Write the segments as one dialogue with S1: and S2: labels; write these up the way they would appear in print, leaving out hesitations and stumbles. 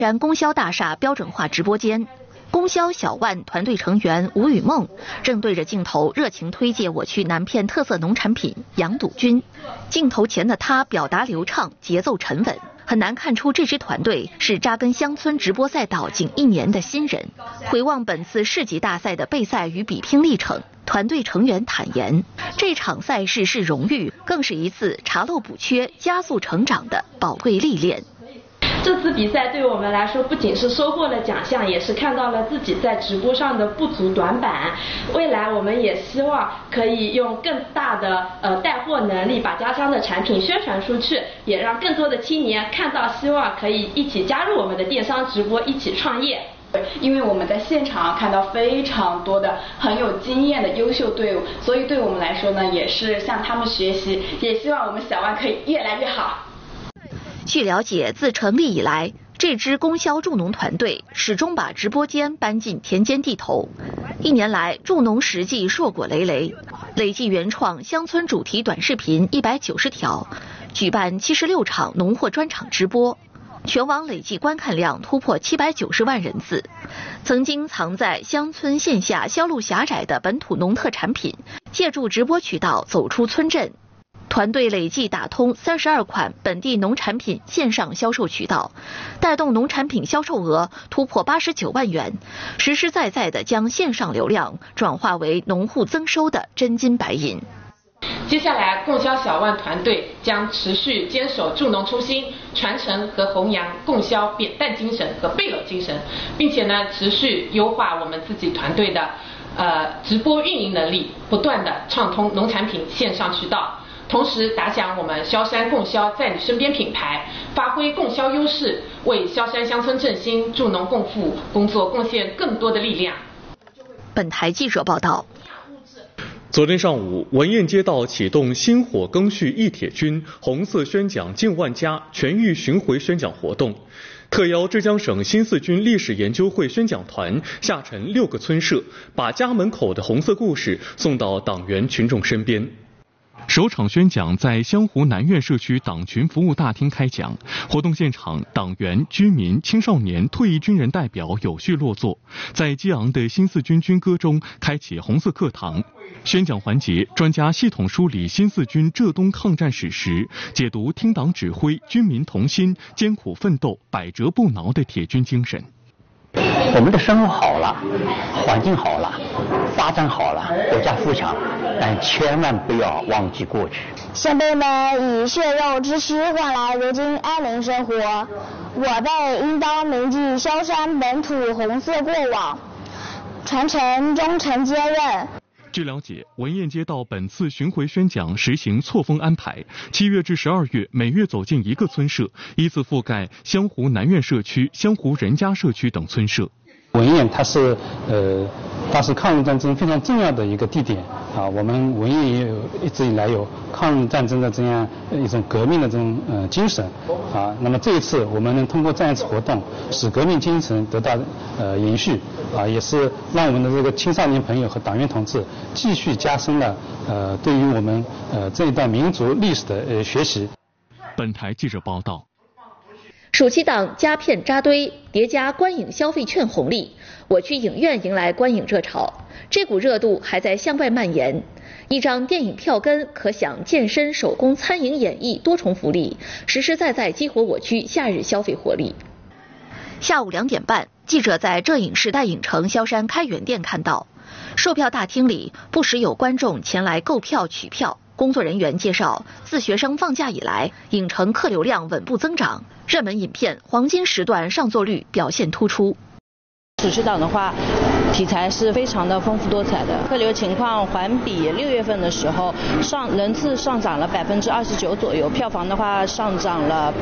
S1: 然供销大厦标准化直播间，供销小万团队成员吴雨梦正对着镜头热情推介我区南片特色农产品羊肚菌。镜头前的他表达流畅，节奏沉稳，很难看出这支团队是扎根乡村直播赛道仅1年的新人。回望本次市级大赛的备赛与比拼历程，团队成员坦言，这场赛事是荣誉，更是一次查漏补缺、加速成长的宝贵历练。
S2: 这次比赛对我们来说，不仅是收获了奖项，也是看到了自己在直播上的不足短板。未来我们也希望可以用更大的带货能力，把家乡的产品宣传出去，也让更多的青年看到希望，可以一起加入我们的电商直播，一起创业。
S3: 因为我们在现场看到非常多的很有经验的优秀队伍，所以对我们来说呢，也是向他们学习，也希望我们小万可以越来越好。
S1: 据了解，自成立以来，这支供销助农团队始终把直播间搬进田间地头。1年来，助农实际硕果累累，累计原创乡村主题短视频190条，举办76场农货专场直播，全网累计观看量突破790万人次。曾经藏在乡村线下销路狭窄的本土农特产品，借助直播渠道走出村镇。团队累计打通32款本地农产品线上销售渠道，带动农产品销售额突破89万元，实实在在地将线上流量转化为农户增收的真金白银。
S4: 接下来，供销小万团队将持续坚守助农初心，传承和弘扬供销扁担精神和背篓精神，并且呢，持续优化我们自己团队的直播运营能力，不断地畅通农产品线上渠道。同时打响我们萧山供销在你身边品牌，发挥供销优势，为萧山乡村振兴、助农共富工作贡献更多的力量。
S1: 本台记者报道。
S5: 昨天上午，文堰街道启动薪火耕畜一铁军红色宣讲近万家全域巡回宣讲活动，特邀浙江省新四军历史研究会宣讲团下沉6个村社，把家门口的红色故事送到党员群众身边。首场宣讲在湘湖南苑社区党群服务大厅开讲，活动现场，党员、居民、青少年、退役军人代表有序落座，在激昂的新四军军歌中开启红色课堂。宣讲环节，专家系统梳理新四军浙东抗战史实，解读听党指挥、军民同心、艰苦奋斗、百折不挠的铁军精神。
S6: 我们的生活好了，环境好了，发展好了，国家富强，但千万不要忘记过去。
S7: 先辈们以血肉之躯换来如今安宁生活，我辈应当铭记萧山本土红色过往，传承忠诚坚韧。
S5: 据了解，文堰街道本次巡回宣讲实行错峰安排，7月至12月每月走进1个村社，依次覆盖湘湖南苑社区、湘湖任家社区等村社。
S8: 文堰它是抗日战争非常重要的一个地点啊，我们文堰也有一直以来有抗日战争的这样一种革命的这种精神啊。那么这一次我们能通过这样一次活动，使革命精神得到延续啊，也是让我们的这个青少年朋友和党员同志继续加深了对于我们这一段民族历史的学习。
S5: 本台记者报道。
S1: 暑期档佳片扎堆，叠加观影消费券红利，我区影院迎来观影热潮。这股热度还在向外蔓延，一张电影票根可享健身、手工、餐饮、演艺多重福利，实实在在激活我区夏日消费活力。下午2点半，记者在浙影时代影城萧山开元店看到，售票大厅里不时有观众前来购票取票。工作人员介绍，自学生放假以来，影城客流量稳步增长，热门影片黄金时段上座率表现突出。
S9: 暑期档的话，题材是非常的丰富多彩的，客流情况环比6月份的时候人次上涨了29%左右，票房的话上涨了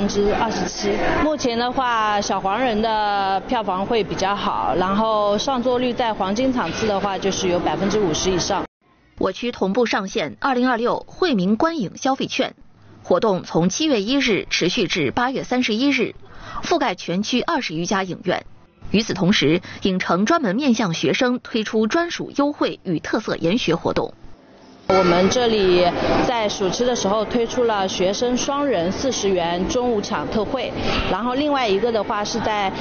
S9: 27%。目前的话，小黄人的票房会比较好，然后上座率在黄金场次的话就是有50%以上。
S1: 我区同步上线2026惠民观影消费券活动，从7月1日持续至8月31日，覆盖全区20余家影院。与此同时，影城专门面向学生推出专属优惠与特色研学活动。
S9: 我们这里在暑期的时候推出了学生双人40元中午抢特惠，然后另外一个的话是在